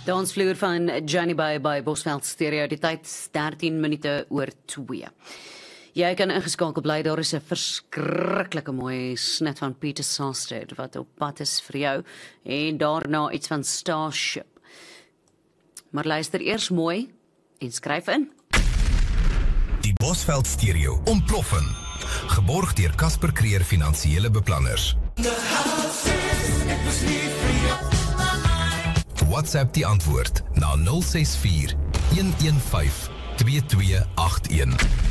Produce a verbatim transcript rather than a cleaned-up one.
Dansvloer van Johnny Bay by Bosveld Stereo, die tyd dertien minute oor twee. Jy kan ingeskakel bly, daar is 'n verskriklike mooi snit van Peter Sarsted wat op pad is vir jou, en daarna iets van Starship. Maar luister eers mooi en skryf in. Die Bosveld Stereo ontploffen. Geborg deur Casper Creer Finansiële Beplanners. WhatsApp die antwoord na nul ses vier, een een vyf, twee twee agt een.